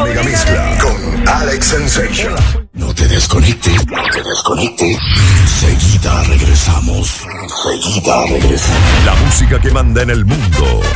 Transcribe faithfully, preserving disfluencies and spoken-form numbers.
mega mezcla con Alex Sensation. No te desconectes, no te desconectes. Enseguida regresamos. Enseguida regresamos. La música que manda en el mundo.